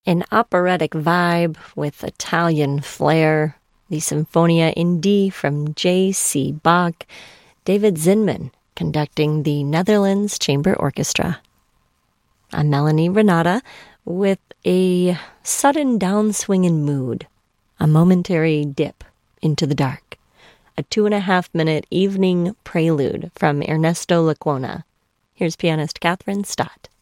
An operatic vibe with Italian flair. The Sinfonia in D from J.C. Bach. David Zinman conducting the Netherlands Chamber Orchestra. I'm Melanie Renata with a sudden downswing in mood, a momentary dip into the dark, a 2.5-minute evening prelude from Ernesto Lecuona. Here's pianist Catherine Stott.